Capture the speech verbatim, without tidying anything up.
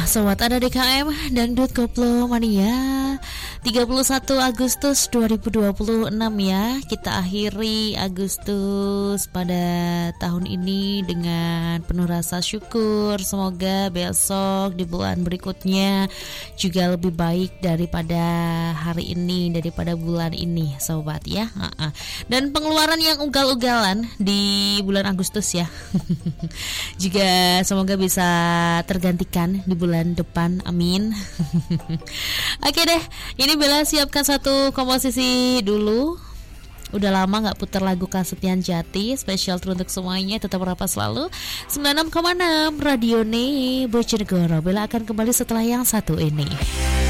Sobat ada D K M Dangdut Koplo Mania tiga puluh satu Agustus dua ribu dua puluh enam ya. Kita akhiri Agustus pada tahun ini dengan penuh rasa syukur. Semoga besok di bulan berikutnya juga lebih baik daripada hari ini, daripada bulan ini sobat ya. Dan pengeluaran yang ugal-ugalan di bulan Agustus ya juga semoga bisa tergantikan di bulan depan, amin. Oke deh, ini Bella siapkan satu komposisi dulu. Udah lama gak putar lagu Kasetyan Jati, spesial untuk semuanya. Tetap rapat selalu sembilan puluh enam koma enam Radio Ne Bojonegoro. Bella akan kembali setelah yang satu ini.